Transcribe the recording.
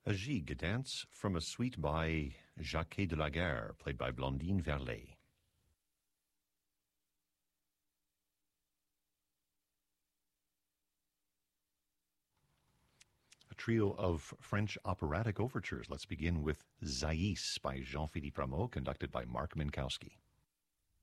A gigue, dance from a suite by Jacquet de la Guerre, played by Blondine Verlet. A trio of French operatic overtures. Let's begin with Zaïs by Jean-Philippe Rameau, conducted by Mark Minkowski.